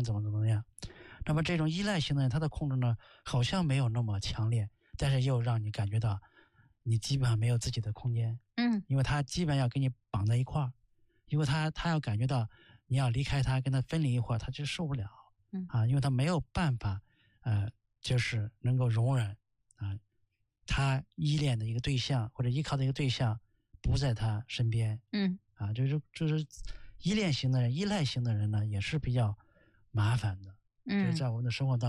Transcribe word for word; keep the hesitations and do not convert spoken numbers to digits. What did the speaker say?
能怎么怎么样。那么这种依赖型的人，他的控制呢好像没有那么强烈，但是又让你感觉到你基本上没有自己的空间。 嗯， 因为他基本要跟你绑在一块儿，因为他他要感觉到你要离开他，跟他分离一会儿，他就受不了。 嗯啊，因为他没有办法，呃，就是能够容忍啊，他依恋的一个对象或者依靠的一个对象不在他身边。 嗯， 啊，就是就是依恋型的人、依赖型的人呢，也是比较麻烦的。就是嗯。 在我们的生活当中。